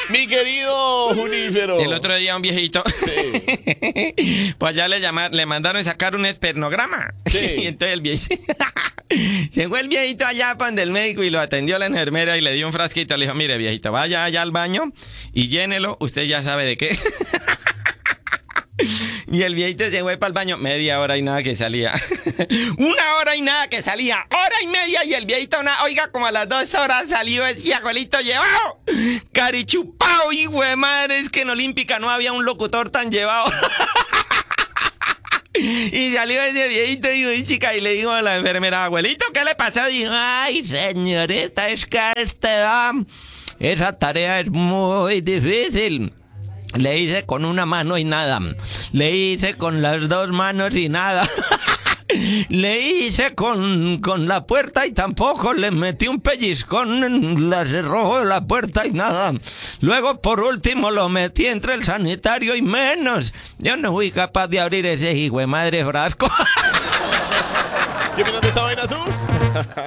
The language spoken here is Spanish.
Mi querido Junífero. El otro día un viejito, Sí. pues allá le mandaron sacar un espernograma. Sí. Y entonces el viejito, se fue el viejito allá para donde el médico y lo atendió la enfermera y le dio un frasquito. Le dijo, mire viejito, vaya allá al baño y llénelo, usted ya sabe de qué. Y el viejito se fue para el baño, media hora y nada que salía. 1 hora y nada que salía, 1 hora y media y el viejito, oiga, como a las 2 horas salió ese abuelito llevado, carichupao, hijo de madre, es que en Olímpica no había un locutor tan llevado. Y salió ese viejito y chica y le dijo a la enfermera, abuelito, ¿qué le pasó? Dijo, ay señorita, es que esa tarea es muy difícil. Le hice con una mano y nada. Le hice con las 2 manos y nada. Le hice con la puerta y tampoco. Le metí un pellizcón en el cerrojo de la puerta y nada. Luego, por último, lo metí entre el sanitario y menos. Yo no fui capaz de abrir ese hijo de madre frasco. ¿Qué opinas de esa vaina tú?